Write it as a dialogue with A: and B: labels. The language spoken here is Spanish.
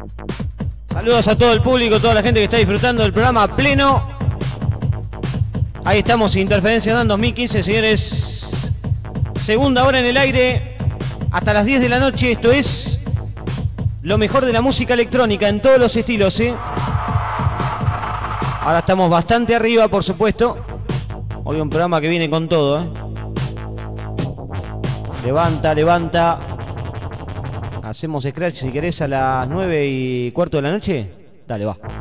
A: Saludos a todo el público, toda la gente que está disfrutando del programa a pleno. Ahí estamos, Interferencia Dan 2015, señores. Segunda hora en el aire, hasta las 10 de la noche. Esto es lo mejor de la música electrónica en todos los estilos, ¿eh? Ahora estamos bastante arriba, por supuesto. Hoy un programa que viene con todo, ¿eh? Levanta, levanta. Hacemos scratch si querés a las 9:15 de la noche. Dale, va.